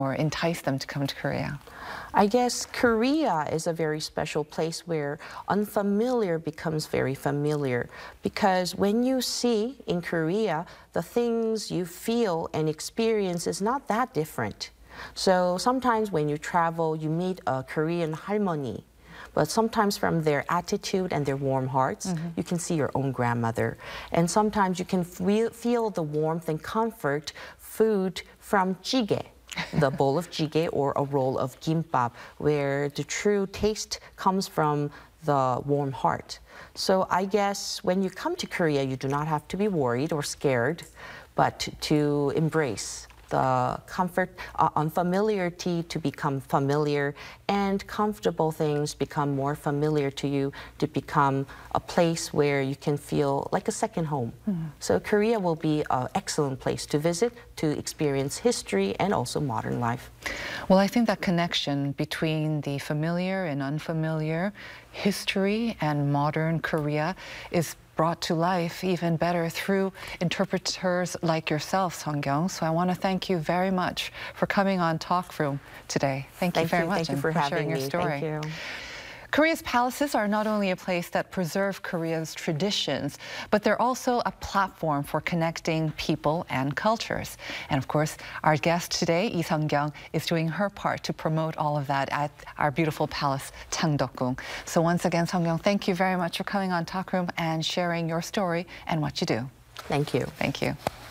or entice them to come to Korea? I guess Korea is a very special place where unfamiliar becomes very familiar, because when you see in Korea, the things you feel and experience is not that different. So sometimes when you travel, you meet a Korean 할머니, but sometimes from their attitude and their warm hearts, you can see your own grandmother. And sometimes you can feel the warmth and comfort food from jjigae, the bowl of jjigae or a roll of gimbap, where the true taste comes from the warm heart. So I guess when you come to Korea, you do not have to be worried or scared, but to embrace the comfort, unfamiliarity to become familiar, and comfortable things become more familiar to you, to become a place where you can feel like a second home. So Korea will be an excellent place to visit, to experience history and also modern life. Well, I think that connection between the familiar and unfamiliar, history and modern Korea is brought to life even better through interpreters like yourself, Sung-kyung. So I want to thank you very much for coming on Talk Room today. Thank you very much. Thank you for sharing your story. Thank you. Korea's palaces are not only a place that preserve Korea's traditions, but they're also a platform for connecting people and cultures. And of course, our guest today, Lee Sung-kyung, is doing her part to promote all of that at our beautiful palace, Changdeokgung. So once again, Sung-kyung, thank you very much for coming on Talk Room and sharing your story and what you do. Thank you. Thank you.